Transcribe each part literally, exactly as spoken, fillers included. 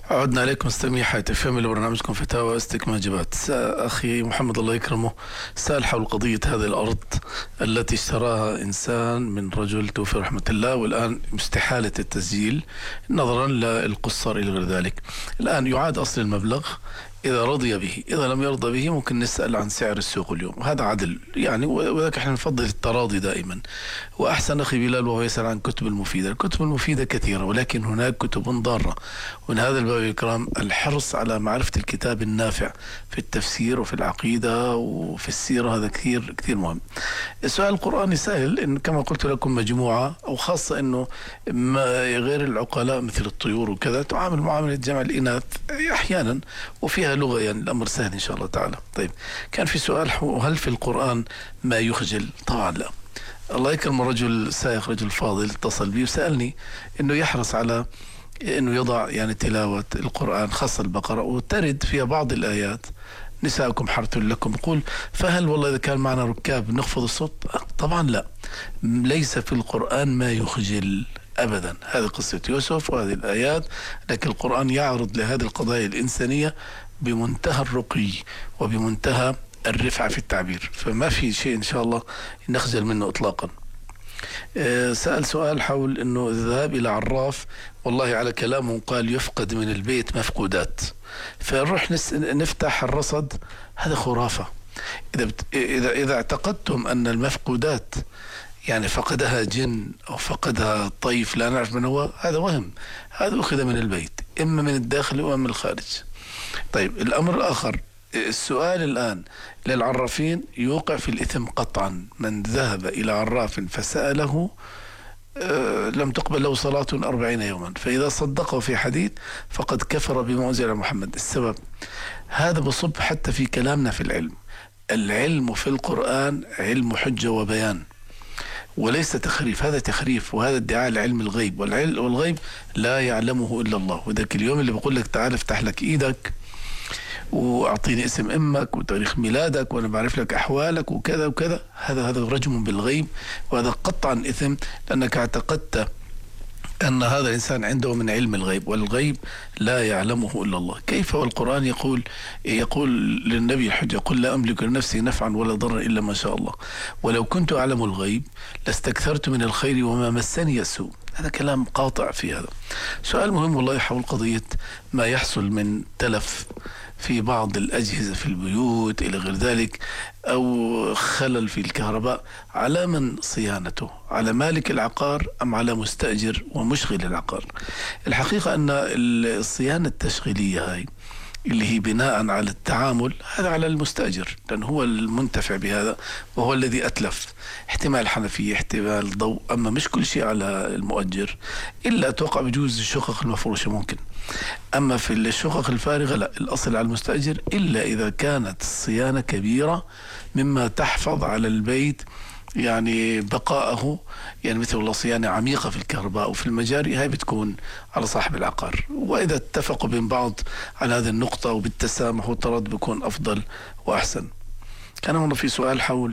عدنا عليكم مستمعي حياة اف ام لبرنامجكم فتاوى استكماجبات. أخي محمد الله يكرمه سأل حول قضية هذه الأرض التي اشتراها إنسان من رجل توفي رحمة الله، والآن استحالة التسجيل نظرا للقصر إلى غير ذلك. الآن يعاد أصل المبلغ إذا رضي به، إذا لم يرضى به ممكن نسأل عن سعر السوق اليوم، هذا عدل يعني، وذلك احنا نفضل التراضي دائما. وأحسن أخي بلال وهو يسأل عن كتب المفيدة. الكتب المفيدة كثيرة ولكن هناك كتب ضارة، ومن هذا الباب الكرام الحرص على معرفة الكتاب النافع في التفسير وفي العقيدة وفي السيرة، هذا كثير كثير مهم. السؤال القرآني سهل، إن كما قلت لكم مجموعة أو خاصة إنه ما غير العقلاء مثل الطيور وكذا تعامل معاملة جمع الإناث أحيانا وفيها لغة، يعني الأمر سهل إن شاء الله تعالى. طيب، كان في سؤال هل في القرآن ما يخجل؟ طبعا لا. الله يكرم رجل سائق، رجل فاضل اتصل بي وسألني إنه يحرص على إنه يضع يعني تلاوة القرآن خاصة البقرة، وترد فيها بعض الآيات نساءكم حرث لكم. يقول فهل والله إذا كان معنا ركاب نخفض الصوت؟ طبعا لا، ليس في القرآن ما يخجل أبدا. هذه قصة يوسف وهذه الآيات، لكن القرآن يعرض لهذه القضايا الإنسانية بمنتهى الرقي وبمنتهى الرفعة في التعبير، فما في شيء إن شاء الله نخجل منه إطلاقا. أه سأل سؤال حول أنه الذهاب إلى عراف، والله على كلامه قال يفقد من البيت مفقودات، فنروح نفتح الرصد، هذا خرافة. إذا, بت... إذا, إذا اعتقدتم أن المفقودات يعني فقدها جن أو فقدها طيف لا نعرف من هو، هذا وهم، هذا أخذ من البيت إما من الداخل وإما من الخارج. طيب، الأمر الآخر، السؤال الآن للعرافين يوقع في الإثم قطعا. من ذهب إلى عراف فسأله أه لم تقبل له صلاة أربعين يوما، فإذا صدقه في حديث فقد كفر بما أنزل على محمد. السبب هذا بصب حتى في كلامنا في العلم. العلم في القرآن علم حجة وبيان وليس تخريف، هذا تخريف وهذا ادعاء لعلم الغيب، والغيب لا يعلمه إلا الله. وذاك اليوم اللي بقول لك تعال افتح لك إيدك واعطيني اسم امك وتاريخ ميلادك وانا بعرف لك احوالك وكذا وكذا، هذا هذا رجم بالغيب، وهذا قطعا اثم، لانك اعتقدت ان هذا الانسان عنده من علم الغيب، والغيب لا يعلمه الا الله. كيف والقران يقول يقول للنبي الحجه قل لا املك لنفسي نفعا ولا ضرا الا ما شاء الله، ولو كنت اعلم الغيب لاستكثرت من الخير وما مسني السوء. هذا كلام قاطع في هذا. سؤال مهم والله حول قضيه ما يحصل من تلف في بعض الأجهزة في البيوت إلى غير ذلك، أو خلل في الكهرباء، على من صيانته؟ على مالك العقار أم على مستأجر ومشغل العقار؟ الحقيقة أن الصيانة التشغيلية هاي اللي هي بناء على التعامل، هذا على المستأجر لأن هو المنتفع بهذا وهو الذي أتلف، احتمال حنفية احتمال ضوء، أما مش كل شيء على المؤجر، إلا أتوقع بجوز الشقق المفروشة ممكن. أما في الشقق الفارغة لا، الأصل على المستأجر، إلا إذا كانت الصيانة كبيرة مما تحفظ على البيت يعني بقاءه، يعني مثل الله صيانة عميقة في الكهرباء وفي المجاري، هاي بتكون على صاحب العقار. وإذا اتفقوا بين بعض على هذه النقطة وبالتسامح والتراض بيكون أفضل وأحسن. كان هنا في سؤال حول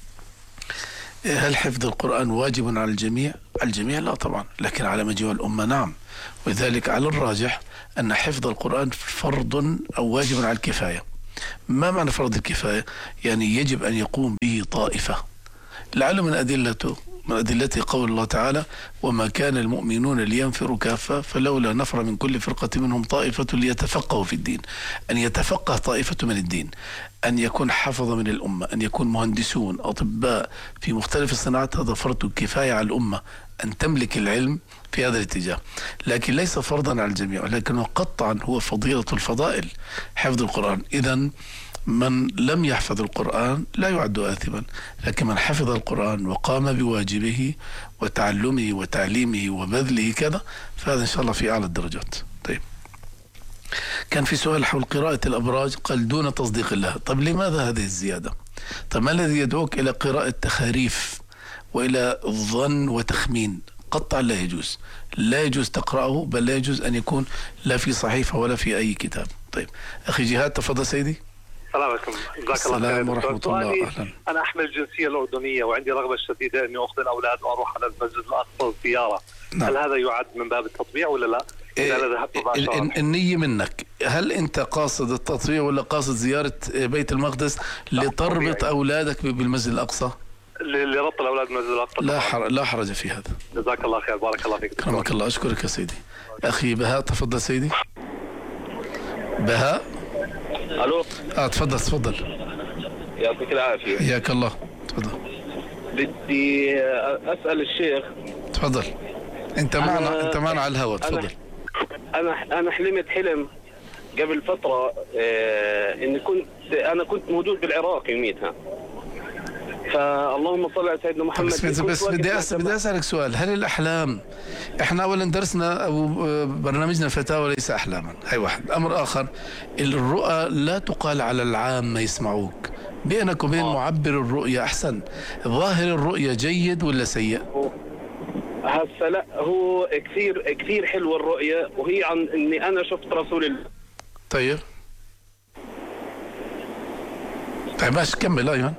هل حفظ القرآن واجب على الجميع؟ على الجميع لا طبعا، لكن على مجيء الأمة نعم، وذلك على الراجح أن حفظ القرآن فرض أو واجب على الكفاية. ما معنى فرض الكفاية؟ يعني يجب أن يقوم به طائفة، لعل من أدلته من أدلته قول الله تعالى وما كان المؤمنون لينفروا كافة فلولا نفر من كل فرقة منهم طائفة ليتفقهوا في الدين. أن يتفقه طائفة من الدين، أن يكون حفظ من الأمة، أن يكون مهندسون أطباء في مختلف الصناعات، هذا فرض كفاية على الأمة أن تملك العلم في هذا الاتجاه، لكن ليس فرضا على الجميع، لكنه قطعا هو فضيلة الفضائل حفظ القرآن. إذن من لم يحفظ القرآن لا يعد آثما، لكن من حفظ القرآن وقام بواجبه وتعلمه وتعليمه وبذله كذا، فهذا إن شاء الله في أعلى الدرجات. طيب، كان في سؤال حول قراءة الأبراج، قال دون تصديق الله. طب لماذا هذه الزيادة؟ طب ما الذي يدعوك إلى قراءة تخاريف وإلى الظن وتخمين؟ قطع لا يجوز، لا يجوز تقرأه، بل لا يجوز أن يكون لا في صحيفة ولا في أي كتاب. طيب أخي جهاد تفضل سيدي. السلام عليكم. جزاك الله خير. ورحمة الله. أهلا. أنا أحمل الجنسية الأردنية وعندي رغبة شديدة إني أخذ الأولاد وأروح على المسجد الأقصى زيارة. نعم. هل هذا يعد من باب التطبيع ولا لا؟ إذا أنا ذهبت مباشرة. النية منك، هل أنت قاصد التطويع ولا قاصد زيارة بيت المقدس لتربط أولادك بالمسجد الأقصى؟ لربط الأولاد بالمسجد الأقصى. لا حرج لا حرج في هذا. جزاك الله خير، بارك الله فيك. كرمك الله، أشكرك يا سيدي. أخي بهاء تفضل سيدي. بهاء. ألو. آه تفضل تفضل. يعطيك العافية. حياك الله، تفضل. بدي أسأل الشيخ. تفضل. أنت معنا أنت معنا على الهواء، تفضل. أنا أنا حلمت حلم قبل فترة، آه إني كنت أنا كنت موجود بالعراق يوميتها. فاللهم صل على سيدنا محمد. بس, بس, بس بدي أسأل بدي أسألك سؤال، هل الأحلام، إحنا أولا درسنا أو برنامجنا الفتاوى ليس أحلاما، هاي واحد. أمر آخر، الرؤى لا تقال على العام ما يسمعوك، بينك وبين آه. معبر الرؤيا أحسن. ظاهر الرؤيا جيد ولا سيء؟ هسه لا، هو كثير كثير حلوة الرؤيا، وهي عن إني أنا شفت رسول الله. طيب طيب ماشي كمل. أيوة.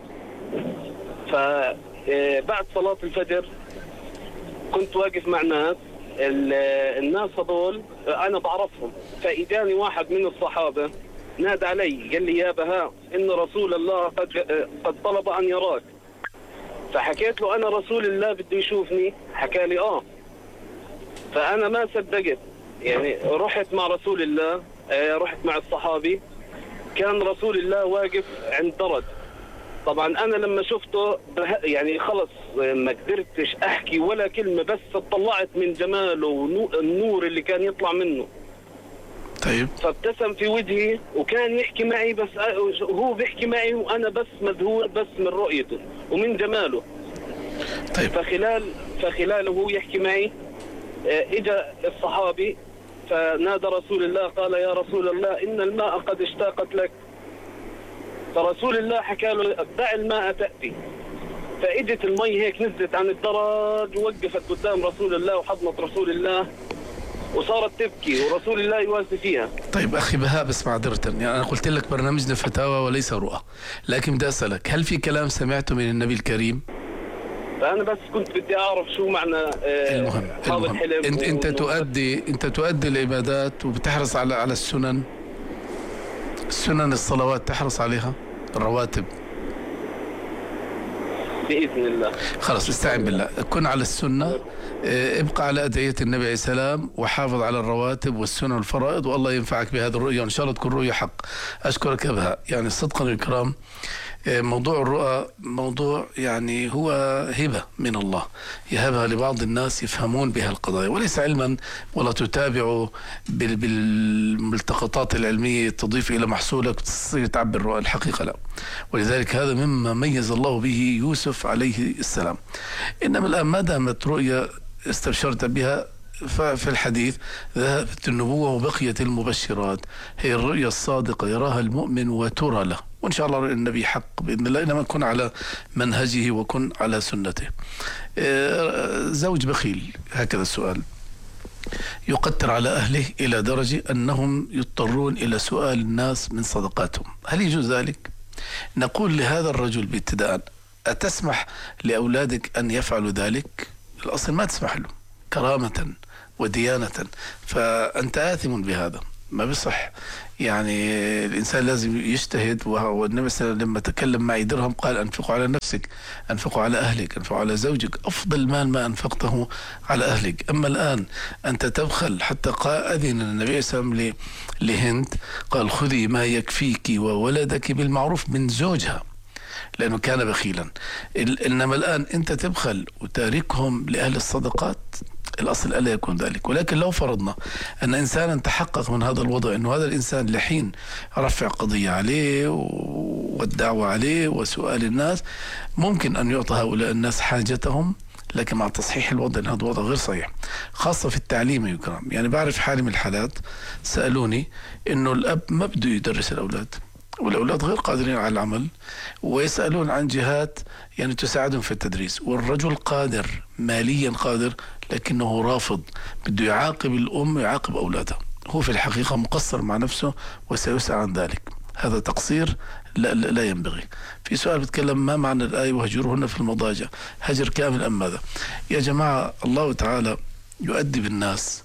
فبعد صلاة الفجر كنت واقف مع ناس، الناس هذول أنا بعرفهم، فإجاني واحد من الصحابة نادى علي قال لي يا بهاء إن رسول الله قد قد طلب أن يراك. فحكيت له أنا رسول الله بده يشوفني، حكى لي آه. فأنا ما صدقت، يعني رحت مع رسول الله، رحت مع الصحابي، كان رسول الله واقف عند درج. طبعا انا لما شفته يعني خلص ما قدرتش احكي ولا كلمه، بس اطلعت من جماله والنور اللي كان يطلع منه. طيب. فابتسم في وجهي وكان يحكي معي، بس هو بيحكي معي وانا بس مذهول بس من رؤيته ومن جماله. طيب. فخلال فخلاله هو يحكي معي اجى الصحابي فنادى رسول الله قال يا رسول الله ان الماء قد اشتاقت لك. فرسول الله حكى له دع الماء تأتي. فاجت المي هيك نزلت عن الدرج ووقفت قدام رسول الله وحضنت رسول الله وصارت تبكي ورسول الله يواسي فيها. طيب أخي بهاء، بس معذرة، يعني أنا قلت لك برنامجنا فتاوى وليس رؤى، لكن بدي أسألك هل في كلام سمعته من النبي الكريم؟ فأنا بس كنت بدي أعرف شو معنى آه المهم, المهم. أنت أنت تؤدي أنت تؤدي العبادات وبتحرص على على السنن، السنن الصلوات تحرص عليها، الرواتب بإذن الله. خلاص استعن بالله، كن على السنة، ابقى على أدعية النبي عليه السلام، وحافظ على الرواتب والسنن والفرائض، والله ينفعك بهذه الرؤية وإن شاء الله تكون رؤية حق. أشكرك يا بهاء. يعني صدقا الكرام موضوع الرؤى موضوع يعني هو هبة من الله يهبها لبعض الناس يفهمون بها القضايا، وليس علما ولا تتابع بالملتقطات العلمية تضيف إلى محصولك وتصير تعبر الرؤى، الحقيقة لا. ولذلك هذا مما ميز الله به يوسف عليه السلام. إنما الآن ما دامت رؤيا استبشرت بها ففي الحديث ذهبت النبوة وبقيت المبشرات، هي الرؤيا الصادقة يراها المؤمن وترى له، وإن شاء الله النبي حق بإذن الله، إنما كن على منهجه وكن على سنته. زوج بخيل، هكذا السؤال، يقتر على أهله إلى درجة أنهم يضطرون إلى سؤال الناس من صدقاتهم، هل يجوز ذلك؟ نقول لهذا الرجل بابتداء أتسمح لأولادك أن يفعلوا ذلك؟ الأصل ما تسمح له كرامة وديانة، فأنت آثم بهذا، ما بصح. يعني الإنسان لازم يجتهد، والنبي صلى الله عليه وسلم لما تكلم معي درهم قال أنفقوا على نفسك، أنفقوا على أهلك، أنفقوا على زوجك، أفضل مال ما أنفقته على أهلك. أما الآن أنت تبخل، حتى قال أذن النبي صلى الله عليه وسلم لهند قال خذي ما يكفيك وولدك بالمعروف من زوجها، لأنه كان بخيلا. إنما الآن أنت تبخل وتاركهم لأهل الصدقات، الأصل ألا يكون ذلك. ولكن لو فرضنا أن إنسانا تحقق من هذا الوضع أنه هذا الإنسان لحين رفع قضية عليه والدعوة عليه وسؤال الناس، ممكن أن يعطى هؤلاء الناس حاجتهم، لكن مع تصحيح الوضع، هذا الوضع غير صحيح، خاصة في التعليم يا كرام. يعني بعرف حالي من الحالات سألوني أنه الأب ما بده يدرس الأولاد والأولاد غير قادرين على العمل، ويسألون عن جهات يعني تساعدهم في التدريس، والرجل قادر ماليا قادر لكنه رافض، بده يعاقب الأم ويعاقب أولادها. هو في الحقيقة مقصر مع نفسه وسيسأل عن ذلك، هذا تقصير لا, لا, لا ينبغي. في سؤال بتكلم ما معنى الآية وهجرهن في المضاجع، هجر كامل أم ماذا؟ يا جماعة الله تعالى يؤدب الناس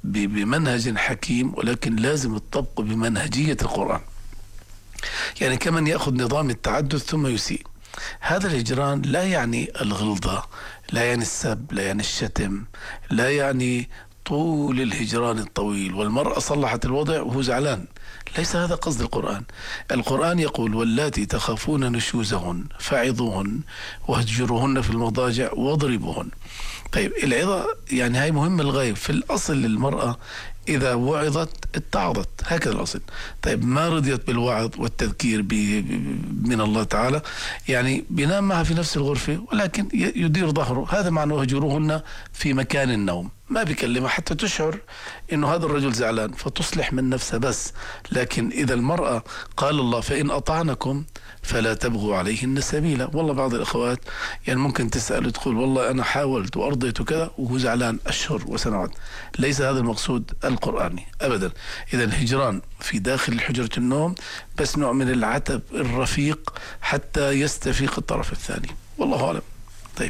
بمنهج حكيم، ولكن لازم الطبق بمنهجية القرآن. يعني كمن يأخذ نظام التعدد ثم يسيء. هذا الهجران لا يعني الغلظة، لا يعني السب، لا يعني الشتم، لا يعني طول الهجران الطويل والمرأة صلحت الوضع وهو زعلان. ليس هذا قصد القرآن. القرآن يقول: واللاتي تخافون نشوزهن فعظوهن واهجروهن في المضاجع واضربوهن. طيب العظة يعني هاي مهمة للغاية. في الأصل للمرأة إذا وعظت اتعظت، هكذا الأصل. طيب ما رضيت بالوعظ والتذكير من الله تعالى، يعني بينام معها في نفس الغرفة ولكن يدير ظهره. هذا معنى وهجروهن في مكان النوم، ما بيكلمها حتى تشعر إنه هذا الرجل زعلان فتصلح من نفسها بس. لكن إذا المرأة قال الله: فإن أطعنكم فلا تبغوا عليهن سبيلا. والله بعض الأخوات يعني ممكن تسأل وتقول: والله أنا حاولت وأرضيت كذا، وهو زعلان أشهر وسنوات. ليس هذا المقصود القرآني أبدا. إذا الهجران في داخل حجرة النوم بس نوع من العتب الرفيق حتى يستفيق الطرف الثاني، والله أعلم. طيب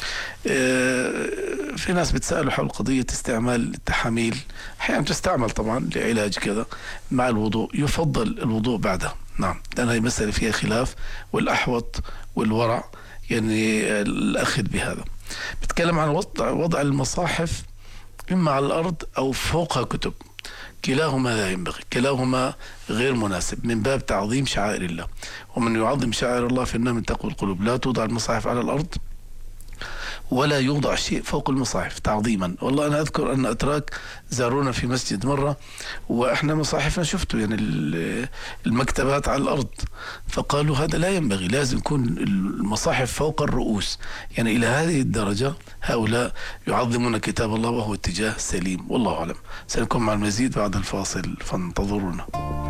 في ناس بتسألوا حول قضية استعمال التحاميل. أحيانا تستعمل طبعا لعلاج كذا مع الوضوء، يفضل الوضوء بعدها. نعم، لأن هذه مسألة فيها خلاف، والأحوط والورع يعني الأخذ بهذا. بتكلم عن وضع وضع المصاحف إما على الأرض أو فوقها كتب. كلاهما لا ينبغي، كلاهما غير مناسب من باب تعظيم شعائر الله. ومن يعظم شعائر الله فإنها من تقوى القلوب. لا توضع المصاحف على الأرض ولا يوضع شيء فوق المصاحف تعظيما. والله أنا أذكر أن أتراك زارونا في مسجد مرة، وإحنا مصاحفنا شفتوا يعني المكتبات على الأرض، فقالوا هذا لا ينبغي، لازم يكون المصاحف فوق الرؤوس. يعني إلى هذه الدرجة هؤلاء يعظمون كتاب الله، وهو اتجاه سليم، والله أعلم. سنكون مع المزيد بعد الفاصل، فانتظرونا.